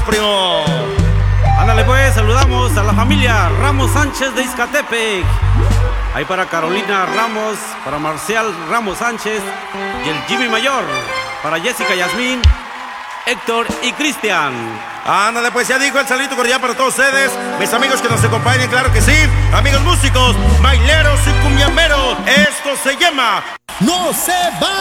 primo. Ándale pues, saludamos a la familia Ramos Sánchez de Izcatepec. Ahí para Carolina Ramos, para Marcial Ramos Sánchez y el Jimmy Mayor, para Jessica Yasmín, Héctor y Cristian. Ándale pues, ya dijo el saludito cordial para todos ustedes, mis amigos que nos acompañen, claro que sí. Amigos músicos, baileros y cumbiamberos, esto se llama ¡No se va!